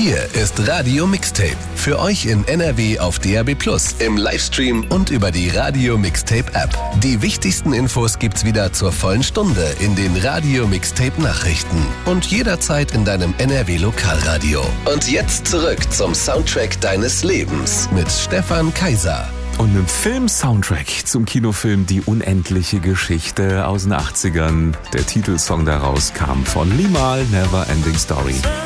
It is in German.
Hier ist Radio Mixtape. Für euch in NRW auf DAB+, im Livestream und über die Radio Mixtape App. Die wichtigsten Infos gibt's wieder zur vollen Stunde in den Radio Mixtape Nachrichten und jederzeit in deinem NRW Lokalradio. Und jetzt zurück zum Soundtrack deines Lebens mit Stefan Kaiser. Und einem Film-Soundtrack zum Kinofilm Die unendliche Geschichte aus den 80ern. Der Titelsong daraus kam von Limahl, Never Ending Story.